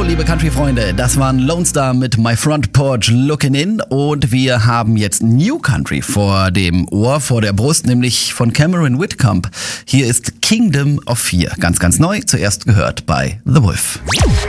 So, liebe Country-Freunde, das waren Lone Star mit My Front Porch Looking In und wir haben jetzt New Country vor dem Ohr, vor der Brust, nämlich von Cameron Whitcomb. Hier ist Kingdom of Fear, ganz, ganz neu, zuerst gehört bei The Wolf.